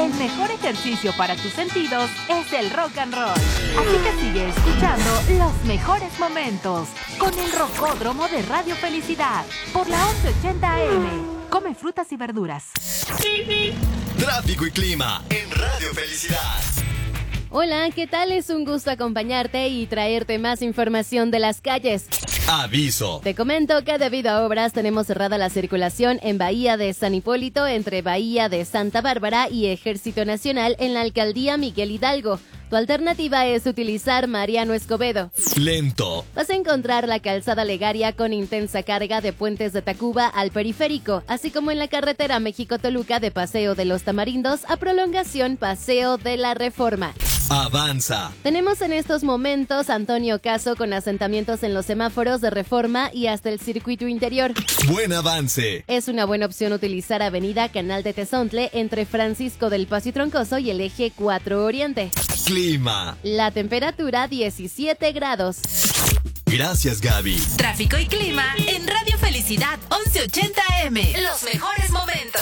El mejor ejercicio para tus sentidos es el rock and roll. Así que sigue escuchando los mejores momentos con el Rocódromo de Radio Felicidad por la 1180 AM. Come frutas y verduras. Tráfico y clima en Radio Felicidad. Hola, ¿qué tal? Es un gusto acompañarte y traerte más información de las calles. Aviso. Te comento que debido a obras tenemos cerrada la circulación en Bahía de San Hipólito entre Bahía de Santa Bárbara y Ejército Nacional en la alcaldía Miguel Hidalgo. Tu alternativa es utilizar Mariano Escobedo. Lento. Vas a encontrar la calzada Legaria con intensa carga de Puentes de Tacuba al Periférico, así como en la carretera México-Toluca de Paseo de los Tamarindos a prolongación Paseo de la Reforma. Avanza. Tenemos en estos momentos Antonio Caso con asentamientos en los semáforos de Reforma y hasta el circuito interior. Buen avance. Es una buena opción utilizar Avenida Canal de Tezontle entre Francisco del Paso y Troncoso y el eje 4 Oriente. Clima. La temperatura 17 grados. Gracias, Gaby. Tráfico y clima en Radio Felicidad 1180 AM. Los mejores momentos.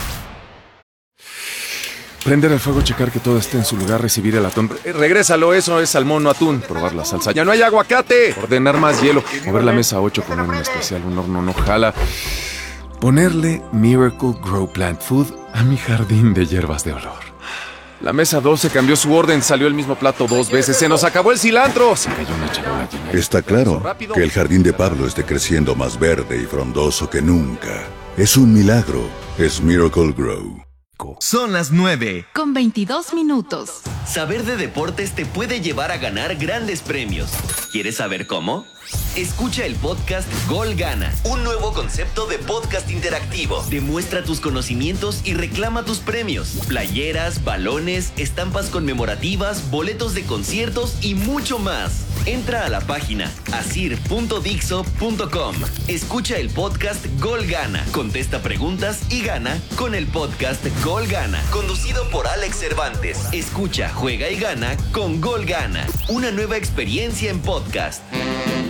Prender el fuego, checar que todo esté en su lugar, recibir el atún. Regrésalo, eso es salmón, no atún. Probar la salsa. ¡Ya no hay aguacate! Ordenar más hielo. Mover la mesa 8 con un especial, un horno no jala. Ponerle Miracle Grow Plant Food a mi jardín de hierbas de olor. La mesa 12 cambió su orden, salió el mismo plato 2 veces. ¡Se nos acabó el cilantro! Se cayó una charola llena. Está claro que el jardín de Pablo esté creciendo más verde y frondoso que nunca. Es un milagro. Es Miracle Grow. Son las 9. Con 22 minutos. Saber de deportes te puede llevar a ganar grandes premios. ¿Quieres saber cómo? Escucha el podcast Gol Gana, un nuevo concepto de podcast interactivo. Demuestra tus conocimientos y reclama tus premios. Playeras, balones, estampas conmemorativas, boletos de conciertos y mucho más. Entra a la página asir.dixo.com. Escucha el podcast Gol Gana. Contesta preguntas y gana con el podcast Gol Gana. Conducido por Alex Cervantes. Escucha, juega y gana con Gol Gana. Una nueva experiencia en podcast.